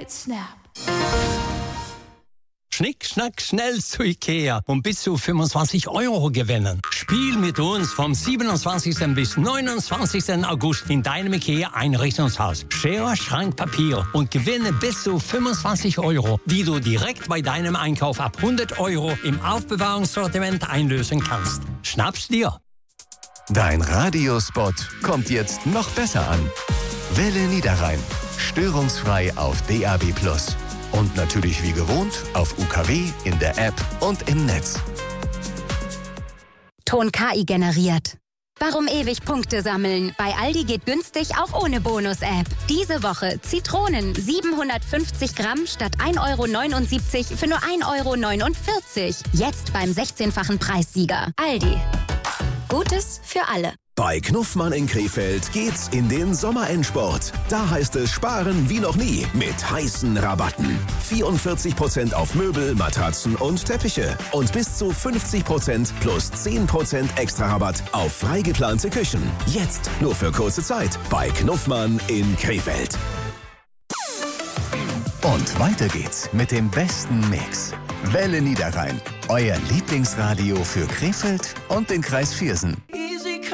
Snap. Schnick, schnack, schnell zu Ikea und bis zu 25 € gewinnen. Spiel mit uns vom 27. bis 29. August in deinem Ikea-Einrichtungshaus. Schere, Schrank, Papier und gewinne bis zu 25 €, die du direkt bei deinem Einkauf ab 100 € im Aufbewahrungssortiment einlösen kannst. Schnapp's dir! Dein Radiospot kommt jetzt noch besser an. Welle Niederrhein. Störungsfrei auf DAB+. Und natürlich wie gewohnt auf UKW, in der App und im Netz. Ton KI generiert. Warum ewig Punkte sammeln? Bei Aldi geht günstig auch ohne Bonus-App. Diese Woche Zitronen 750 Gramm statt 1,79 € für nur 1,49 €. Jetzt beim 16-fachen Preissieger. Aldi. Gutes für alle. Bei Knuffmann in Krefeld geht's in den Sommerendsport. Da heißt es sparen wie noch nie mit heißen Rabatten. 44% auf Möbel, Matratzen und Teppiche. Und bis zu 50% plus 10% extra Rabatt auf frei geplante Küchen. Jetzt nur für kurze Zeit bei Knuffmann in Krefeld. Und weiter geht's mit dem besten Mix. Welle Niederrhein, euer Lieblingsradio für Krefeld und den Kreis Viersen.